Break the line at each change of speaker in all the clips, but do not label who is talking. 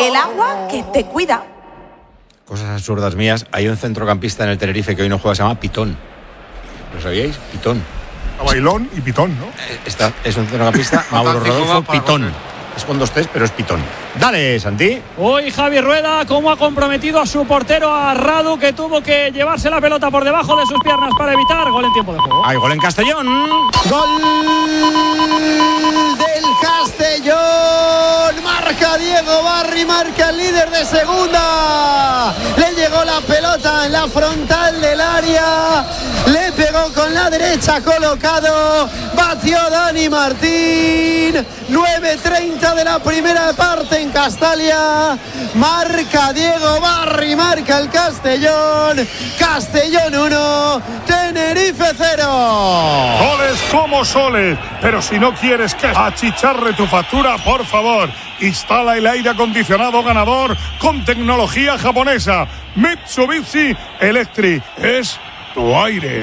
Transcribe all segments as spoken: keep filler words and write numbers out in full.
el agua que te cuida.
Cosas absurdas mías. Hay un centrocampista en el Tenerife que hoy no juega, se llama Pitón. ¿Lo sabíais? Pitón.
Bailón y Pitón, ¿no?
Está, es un centrocampista, Mauro Rodolfo Pitón. Es con dos T's, pero es Pitón. Dale, Santi.
Hoy Javi Rueda, cómo ha comprometido a su portero, a Radu, que tuvo que llevarse la pelota por debajo de sus piernas para evitar gol en tiempo de juego.
Hay gol en Castellón.
Gol del Castellón. Marca Diego Barry, marca el líder de segunda. Le llegó la pelota en la frontal del área. Le pegó con la derecha colocado. Batió Dani Martín. nueve treinta de la primera parte en Castalia. Marca Diego Barry, marca el Castellón. Castellón uno, Tenerife cero.
Goles como soles, pero si no quieres que achicharre tu factura, por favor, instala el aire acondicionado ganador con tecnología japonesa. Mitsubishi Electric es tu aire.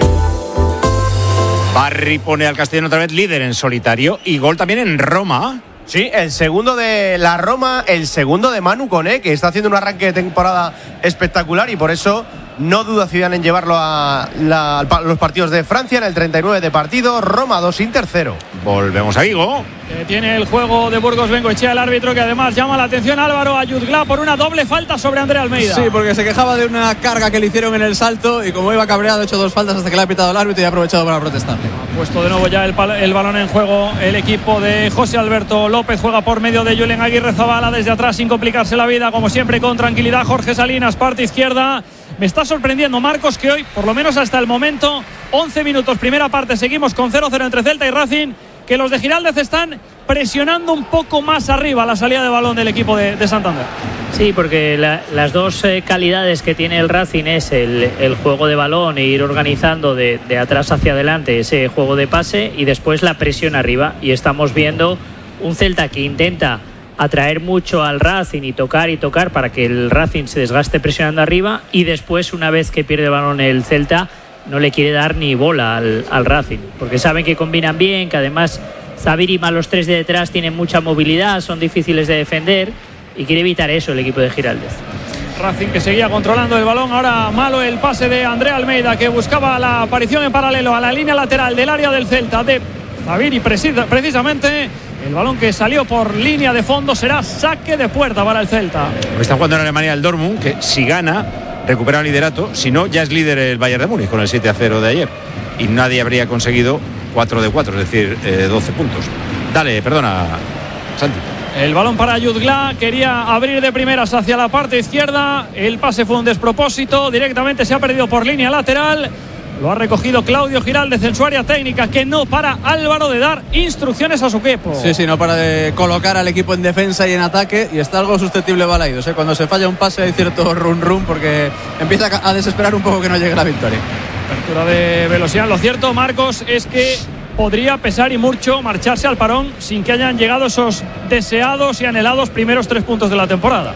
Barry pone al Castellón otra vez líder en solitario y gol también en Roma.
Sí, el segundo de la Roma, el segundo de Manu Koné, que está haciendo un arranque de temporada espectacular y por eso no duda Zidane en llevarlo a, la, a los partidos de Francia en el treinta y nueve de partido. Roma dos, Inter cero.
Volvemos a Vigo.
Que tiene el juego de Burgos Bengoechea, el árbitro, que además llama la atención a Álvaro Ayudglá por una doble falta sobre André Almeida.
Sí, porque se quejaba de una carga que le hicieron en el salto y como iba cabreado ha hecho dos faltas hasta que le ha pitado el árbitro y ha aprovechado para protestarle.
Ha puesto de nuevo ya el, el balón en juego el equipo de José Alberto López. Juega por medio de Julen Aguirre Zabala desde atrás sin complicarse la vida, como siempre con tranquilidad. Jorge Salinas, parte izquierda. Me está sorprendiendo, Marcos, que hoy, por lo menos hasta el momento, once minutos, primera parte, seguimos con cero cero entre Celta y Racing, que los de Giraldez están presionando un poco más arriba la salida de balón del equipo de, de Santander.
Sí, porque la, las dos eh, calidades que tiene el Racing es el, el juego de balón e ir organizando de, de atrás hacia adelante ese juego de pase y después la presión arriba. Y estamos viendo un Celta que intenta atraer mucho al Racing y tocar y tocar para que el Racing se desgaste presionando arriba y después, una vez que pierde balón el Celta, no le quiere dar ni bola al, al Racing, porque saben que combinan bien, que además Zabir y más los tres de detrás tienen mucha movilidad, son difíciles de defender y quiere evitar eso el equipo de Giraldez.
Racing que seguía controlando el balón, ahora malo el pase de André Almeida, que buscaba la aparición en paralelo a la línea lateral del área del Celta de Zabir y precisa, precisamente el balón que salió por línea de fondo será saque de puerta para el Celta.
Está jugando en Alemania el Dortmund, que si gana recupera el liderato, si no ya es líder el Bayern de Múnich con el siete a cero de ayer y nadie habría conseguido cuatro de cuatro, es decir, eh, doce puntos. Dale, perdona, Santi.
El balón para Ayudglá, quería abrir de primeras hacia la parte izquierda, el pase fue un despropósito, directamente se ha perdido por línea lateral. Lo ha recogido Claudio Giraldez en su área técnica, que no para Álvaro de dar instrucciones a su equipo.
Sí, sí, no para de colocar al equipo en defensa y en ataque, y está algo susceptible Balaidos, ¿eh? Cuando se falla un pase hay cierto run run porque empieza a desesperar un poco que no llegue la victoria.
Apertura de Velosian. Lo cierto, Marcos, es que podría pesar y mucho marcharse al parón sin que hayan llegado esos deseados y anhelados primeros tres puntos de la temporada.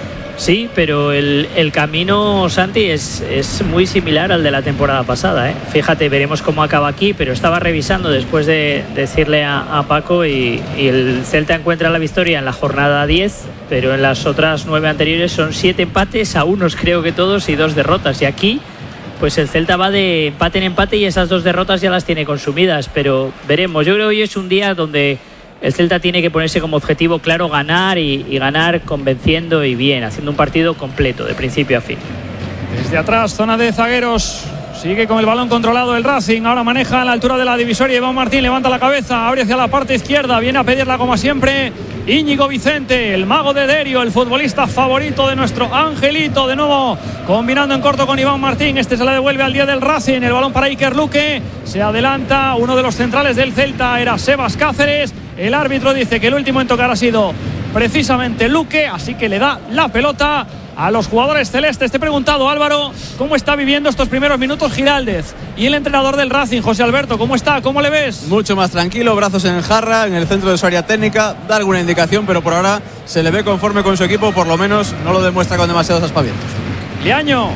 Sí, pero el, el camino, Santi, es, es muy similar al de la temporada pasada, ¿eh? Fíjate, veremos cómo acaba aquí, pero estaba revisando después de decirle a, a Paco y, y el Celta encuentra la victoria en la jornada diez, pero en las otras nueve anteriores son siete empates a unos, creo que todos, y dos derrotas. Y aquí, pues el Celta va de empate en empate y esas dos derrotas ya las tiene consumidas, pero veremos. Yo creo que hoy es un día donde el Celta tiene que ponerse como objetivo claro ganar y, y ganar convenciendo y bien, haciendo un partido completo de principio a fin.
Desde atrás, zona de zagueros, sigue con el balón controlado el Racing, ahora maneja a la altura de la divisoria. Iván Martín levanta la cabeza, abre hacia la parte izquierda, viene a pedirla como siempre Íñigo Vicente, el mago de Derio, el futbolista favorito de nuestro Angelito, de nuevo combinando en corto con Iván Martín. Este se la devuelve al día del Racing, el balón para Iker Luque, se adelanta uno de los centrales del Celta, era Sebas Cáceres. El árbitro dice que el último en tocar ha sido precisamente Luque, así que le da la pelota a los jugadores celestes. Te he preguntado, Álvaro, ¿cómo está viviendo estos primeros minutos Giraldez? Y el entrenador del Racing, José Alberto, ¿cómo está? ¿Cómo le ves?
Mucho más tranquilo, brazos en jarra, en el centro de su área técnica, da alguna indicación, pero por ahora se le ve conforme con su equipo, por lo menos no lo demuestra con demasiados aspavientos.
Liaño,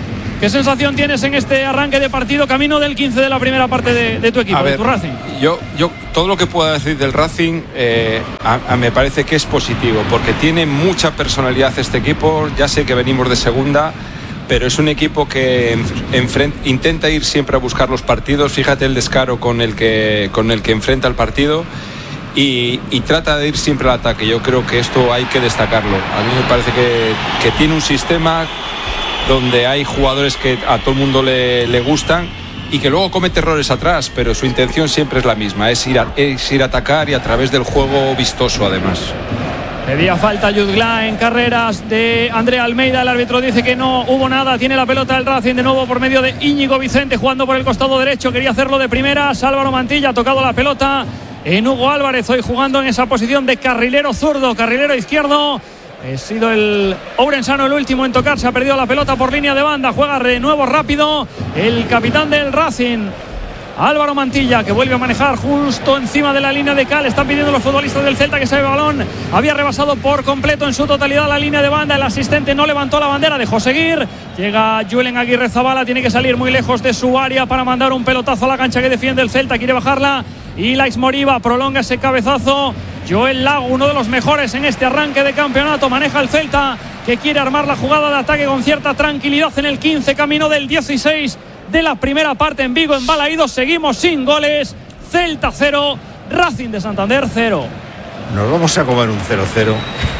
¿Qué sensación tienes en este arranque de partido, camino del quince de la primera parte de, de tu equipo,
a
de
ver,
tu Racing?
Yo, yo todo lo que pueda decir del Racing eh, a, a me parece que es positivo, porque tiene mucha personalidad este equipo. Ya sé que venimos de segunda, pero es un equipo que enfrent, intenta ir siempre a buscar los partidos. Fíjate el descaro con el que, con el que enfrenta el partido. Y, y trata de ir siempre al ataque. Yo creo que esto hay que destacarlo. A mí me parece que, que tiene un sistema donde hay jugadores que a todo el mundo le, le gustan y que luego comete errores atrás, pero su intención siempre es la misma, es ir a, es ir a atacar y a través del juego vistoso además.
Pedía falta Jutgla en carreras de Andrea Almeida. El árbitro dice que no hubo nada. Tiene la pelota el Racing de nuevo por medio de Íñigo Vicente, jugando por el costado derecho. Quería hacerlo de primeras. Álvaro Mantilla ha tocado la pelota en Hugo Álvarez, hoy jugando en esa posición de carrilero zurdo, carrilero izquierdo. Ha sido el Ourensano el último en tocar. Se ha perdido la pelota por línea de banda. Juega de nuevo rápido el capitán del Racing, Álvaro Mantilla, que vuelve a manejar justo encima de la línea de cal. Están pidiendo los futbolistas del Celta que se el balón. Había rebasado por completo en su totalidad la línea de banda. El asistente no levantó la bandera, dejó seguir. Llega Julen Aguirre Zabala, tiene que salir muy lejos de su área para mandar un pelotazo a la cancha que defiende el Celta. Quiere bajarla y Laix Moriba prolonga ese cabezazo. Joel Lago, uno de los mejores en este arranque de campeonato, maneja el Celta, que quiere armar la jugada de ataque con cierta tranquilidad en el quince, camino del dieciséis de la primera parte en Vigo, en Balaídos. Seguimos sin goles. Celta cero, Racing de Santander cero.
Nos vamos a comer un cero cero.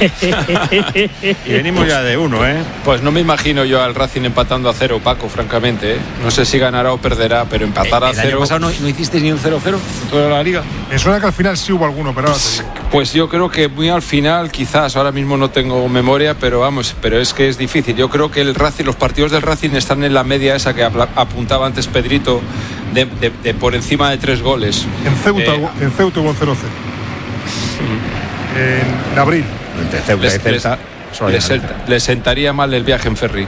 Y venimos ya de uno, ¿eh?
Pues no me imagino yo al Racing empatando a cero, Paco, francamente, ¿eh? No sé si ganará o perderá, pero empatar
eh,
a
el
cero.
¿El año pasado no, no hicisteis ni un cero cero en toda la liga?
Me suena que al final sí hubo alguno, pero ahora te digo.
Pues yo creo que muy al final, quizás, ahora mismo no tengo memoria, pero vamos, pero es que es difícil. Yo creo que el Racing, los partidos del Racing están en la media esa que apuntaba antes Pedrito, de, de, de por encima de tres goles.
En Ceuta,
eh,
en Ceuta hubo cero cero. En abril.
Entre Ceuta
les,
y Celta,
les, les, les sentaría mal el viaje en ferry.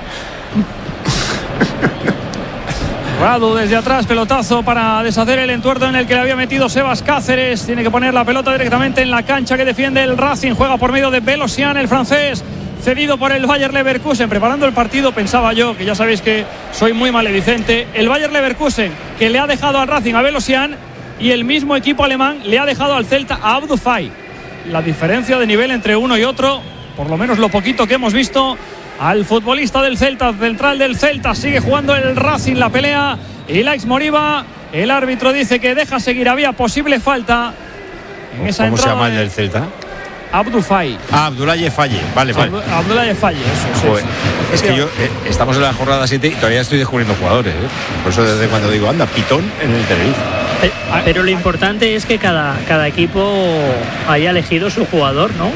Radu desde atrás, pelotazo para deshacer el entuerto en el que le había metido Sebas Cáceres. Tiene que poner la pelota directamente en la cancha que defiende el Racing. Juega por medio de Belosian, el francés, cedido por el Bayer Leverkusen. Preparando el partido pensaba yo, que ya sabéis que soy muy maledicente, el Bayer Leverkusen, que le ha dejado al Racing a Belosian, y el mismo equipo alemán le ha dejado al Celta a Abdou Faye. La diferencia de nivel entre uno y otro, por lo menos lo poquito que hemos visto, al futbolista del Celta, central del Celta. Sigue jugando el Racing la pelea y Laix Moriba, el árbitro dice que deja seguir, había posible falta en esa
¿Cómo se llama el
de
del Celta?
Abdou Faye.
Ah, Abdoulaye Faye, vale, vale.
Abdoulaye Faye, eso, sí,
Joder,
sí.
es que yo, eh, estamos en la jornada siete y todavía estoy descubriendo jugadores, ¿eh? Por eso desde cuando digo, anda, Pitón en el Tenerife.
Pero lo importante es que cada, cada equipo haya elegido su jugador, ¿no?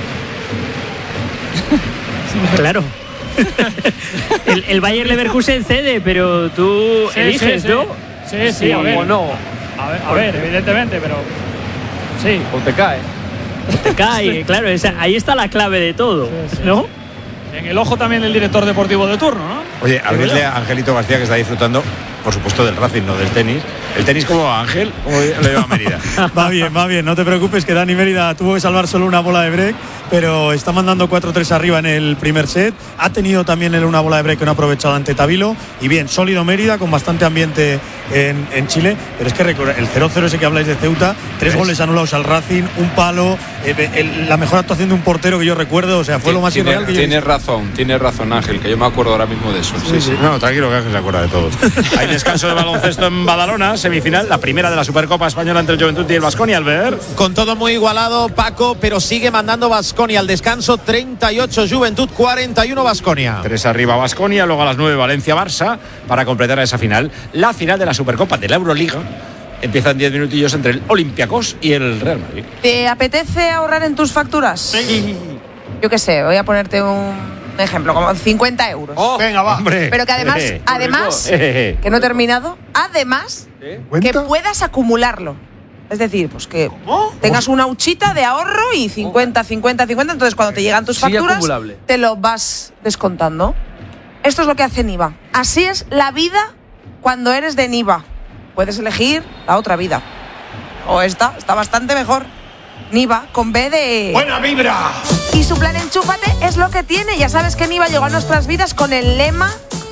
Claro. el, el Bayer Leverkusen cede, pero tú
Sí,
eliges,
sí, sí.
¿no?
Sí, sí, a ver.
O no,
A ver, a ver, evidentemente, pero sí.
o te cae.
Te cae, claro, esa, ahí está la clave de todo,
Sí, sí.
¿no?
En el ojo también el director deportivo de turno, ¿no?
Oye, abrirle a Angelito García, que está disfrutando, por supuesto, del Racing, no del tenis. ¿El tenis cómo va, Ángel? ¿Cómo lo lleva Mérida?
Va bien, va bien, no te preocupes, que Dani Mérida tuvo que salvar solo una bola de break, pero está mandando cuatro tres arriba en el primer set. Ha tenido también él una bola de break que no ha aprovechado ante Tabilo. Y bien, sólido Mérida, con bastante ambiente en, en Chile. Pero es que el cero cero ese que habláis de Ceuta, tres
¿Ves?
goles anulados al Racing, un palo, eh, el, la mejor actuación de un portero que yo recuerdo. O sea, fue lo más
Tiene-
irreal que yo he
Tienes
visto.
razón, tienes razón, Ángel, que yo me acuerdo ahora mismo de eso. Sí, sí.
No, tranquilo, que Ángel se acuerda de todos. Hay descanso de baloncesto en Badalona, semifinal, la primera de la Supercopa Española entre el Juventud y el Baskonia, Albert.
Con todo muy igualado, Paco, pero sigue mandando Baskonia al descanso. treinta y ocho Juventud, cuarenta y uno Baskonia.
Tres arriba Baskonia, luego a las nueve Valencia-Barça para completar esa final. La final de la Supercopa de la Euroliga. Empiezan diez minutillos entre el Olympiacos y el Real Madrid.
¿Te apetece ahorrar en tus facturas? Sí. Yo qué sé, voy a ponerte un ejemplo, como cincuenta euros.
Oh, venga, va.
Hombre.
Pero que además,
Eh,
además,
eh,
que no he terminado, además, que
¿Cuenta?
puedas acumularlo. Es decir, pues que tengas una huchita de ahorro y cincuenta, cincuenta, cincuenta. Entonces, cuando te llegan tus
Sí,
facturas,
acumulable.
te lo vas descontando. Esto es lo que hace Niva. Así es la vida cuando eres de Niva. Puedes elegir la otra vida. O esta, está bastante mejor. Niva, con B de...
¡Buena vibra!
Y su plan Enchúfate es lo que tiene. Ya sabes que Niva llegó a nuestras vidas con el lema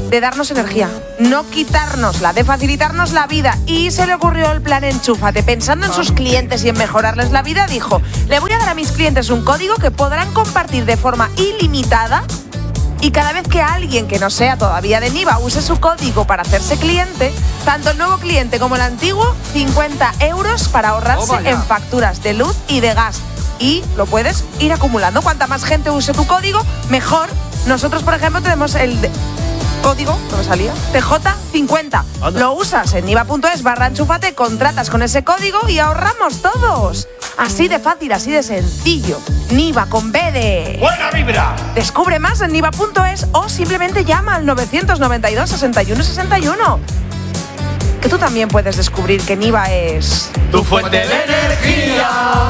de darnos energía, no quitárnosla, de facilitarnos la vida. Y se le ocurrió el plan Enchúfate. Pensando en sus clientes y en mejorarles la vida, dijo: le voy a dar a mis clientes un código que podrán compartir de forma ilimitada, y cada vez que alguien que no sea todavía de Niva use su código para hacerse cliente, tanto el nuevo cliente como el antiguo, cincuenta euros para ahorrarse en facturas de luz y de gas. Y lo puedes ir acumulando. Cuanta más gente use tu código, mejor. Nosotros, por ejemplo, tenemos el de- código, no me salía, T J cincuenta. Lo usas en niva.es barra enchúfate, contratas con ese código y ahorramos todos. Así de fácil, así de sencillo. Niva con B de...
¡Buena vibra!
Descubre más en niva punto es o simplemente llama al novecientos noventa y dos, sesenta y uno sesenta y uno. Que tú también puedes descubrir que Niva es...
Tu fuente de energía.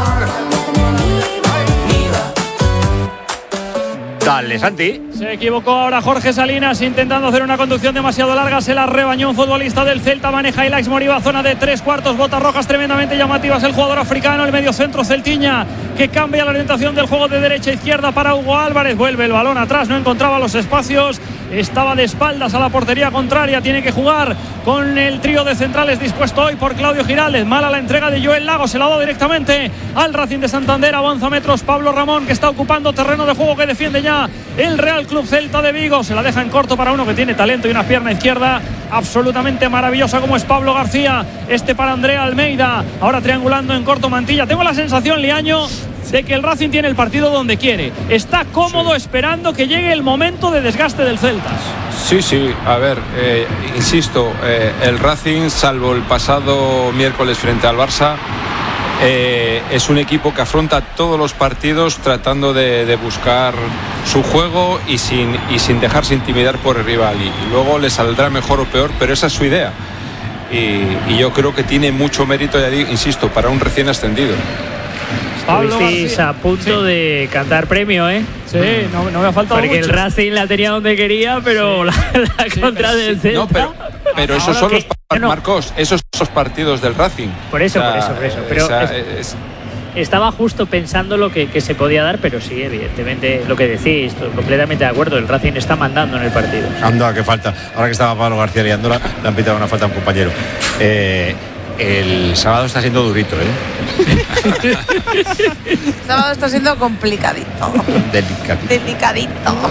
Dale, Santi.
Se equivocó ahora Jorge Salinas intentando hacer una conducción demasiado larga. Se la rebañó un futbolista del Celta. Maneja Ilaix Moriba, zona de tres cuartos. Botas rojas tremendamente llamativas. El jugador africano, el mediocentro celtiña, que cambia la orientación del juego de derecha a izquierda para Hugo Álvarez. Vuelve el balón atrás, no encontraba los espacios. Estaba de espaldas a la portería contraria. Tiene que jugar con el trío de centrales dispuesto hoy por Claudio Giraldez. Mala la entrega de Joel Lago. Se la da directamente al Racing de Santander. Avanza metros Pablo Ramón, que está ocupando terreno de juego que defiende ya el Real Club Celta de Vigo. Se la deja en corto para uno que tiene talento y una pierna izquierda absolutamente maravillosa como es Pablo García. Este para Andrea Almeida. Ahora triangulando en corto Mantilla. Tengo la sensación, Liaño, de que el Racing tiene el partido donde quiere. Está cómodo, sí, esperando que llegue el momento de desgaste del Celta.
Sí, sí, a ver, eh, insisto, eh, el Racing, salvo el pasado miércoles frente al Barça, eh, es un equipo que afronta todos los partidos tratando de, de buscar su juego y sin, y sin dejarse intimidar por el rival. Y, y luego le saldrá mejor o peor, pero esa es su idea. Y, y yo creo que tiene mucho mérito, ya digo, insisto, para un recién ascendido.
Estuvisteis a punto sí. de cantar premio, ¿eh?
Sí, no, no me ha faltado
Porque
mucho.
el Racing la tenía donde quería, pero sí. la, la sí, contra pero del sí. Celta.
No, pero, pero esos son que, los partidos, no. Marcos, esos son los partidos del Racing.
Por eso,
o sea,
por eso, por eso. Pero
esa,
es,
es,
estaba justo pensando lo que, que se podía dar, pero sí, evidentemente, lo que decís, estoy completamente de acuerdo. El Racing está mandando en el partido.
Anda, que falta. Ahora que estaba Pablo García liándola, le han pitado una falta a un compañero. Eh. El sábado está siendo durito, ¿eh?
El sábado está siendo complicadito.
Delicadito.
Delicadito.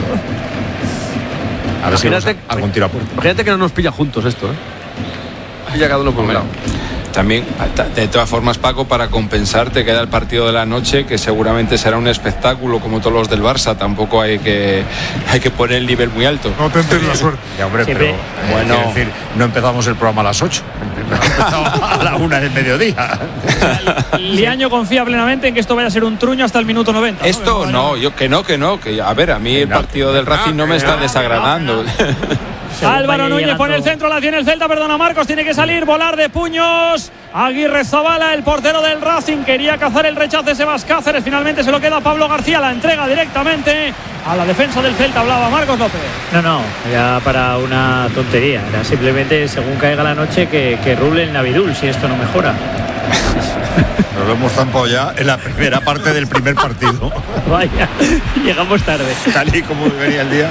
A ver si imagínate, algún tiro a puerta.
Imagínate que no nos pilla juntos esto, ¿eh? Pilla cada uno por un lado.
También, de todas formas, Paco, para compensar te queda el partido de la noche, que seguramente será un espectáculo como todos los del Barça. Tampoco hay que hay que poner el nivel muy alto.
No tentes la suerte.
Ya, hombre,
Siempre.
pero eh, bueno, quiero decir, no empezamos el programa a las ocho, empezamos a la una del mediodía.
Liaño confía plenamente en que esto vaya a ser un truño hasta el minuto noventa. ¿no?
Esto bueno. no, yo que no, que no, que a ver, a mí el partido del Racing no me está desagradando.
Álvaro Núñez pone el centro, la tiene el Celta, perdona Marcos, tiene que salir, volar de puños. Aguirre Zabala, el portero del Racing, quería cazar el rechace Sebas Cáceres, finalmente se lo queda Pablo García, la entrega directamente a la defensa del Celta, hablaba Marcos López.
No, no, era para una tontería, era simplemente según caiga la noche que, que rule el Navidul, si esto no mejora.
Nos lo hemos zampado ya en la primera parte del primer partido.
Vaya, llegamos tarde.
Tal y como venía el día.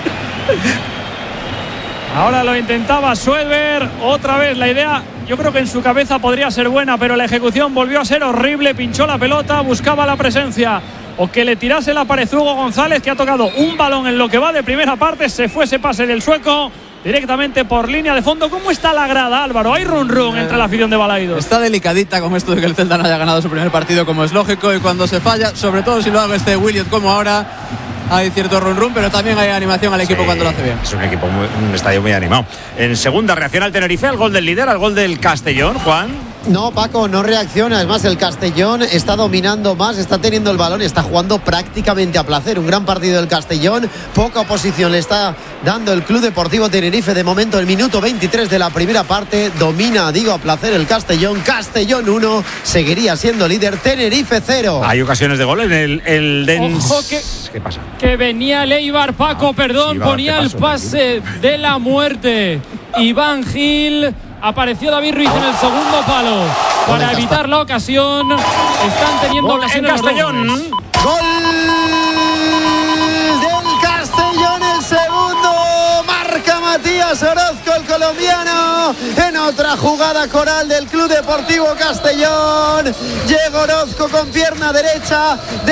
Ahora lo intentaba Schwelber, otra vez la idea, yo creo que en su cabeza podría ser buena, pero la ejecución volvió a ser horrible, pinchó la pelota, buscaba la presencia o que le tirase la pared Hugo González, que ha tocado un balón en lo que va de primera parte, se fue ese pase del sueco directamente por línea de fondo. ¿Cómo está la grada, Álvaro? Hay run run entre la afición de Balaidos.
Está delicadita con esto de que el Celta no haya ganado su primer partido, como es lógico, y cuando se falla, sobre todo si lo haga este Williot como ahora, hay cierto run run, pero también hay animación al equipo sí, cuando lo hace bien.
Es un equipo, muy, un estadio muy animado. En segunda, reacciona al Tenerife, al gol del líder, al gol del Castellón, Juan.
No, Paco, no reacciona. Es más, el Castellón está dominando más, está teniendo el balón, está jugando prácticamente a placer. Un gran partido del Castellón, poca oposición le está dando el Club Deportivo Tenerife. De momento, el minuto veintitrés de la primera parte, domina, digo, a placer el Castellón. Castellón uno, seguiría siendo líder, Tenerife cero.
Hay ocasiones de gol en el, el Dens.
Ojo que,
¿Qué pasa?
Que venía Leibar, Paco, ah, perdón, Ibar, ponía el pase de la muerte. Iván Gil. Apareció David Ruiz en el segundo palo para evitar la ocasión. Están teniendo
ocasión en Castellón.
Gol del Castellón, el segundo. Marca Matías Tomás Orozco, el colombiano, en otra jugada coral del Club Deportivo Castellón. Llega Orozco con pierna derecha.